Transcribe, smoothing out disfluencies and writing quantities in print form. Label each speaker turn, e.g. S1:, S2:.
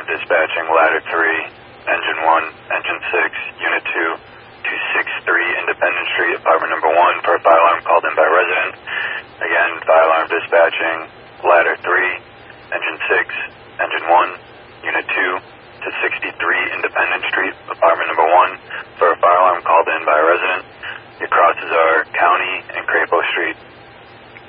S1: dispatching, ladder 3, engine 1, engine 6, unit 2, 263 Independence Street, apartment number 1, for a fire alarm called in by a resident. Again, fire alarm dispatching,